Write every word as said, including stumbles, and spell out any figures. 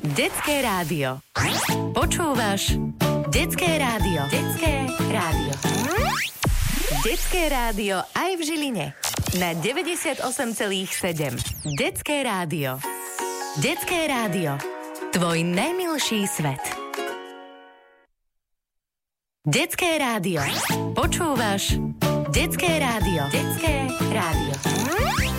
Detské rádio. Počúvaš Detské rádio. Detské rádio. Detské rádio aj v Žiline. Na deväťdesiatosem celá sedem. Detské rádio. Detské rádio. Tvoj najmilší svet. Detské rádio. Počúvaš Detské rádio. Detské rádio.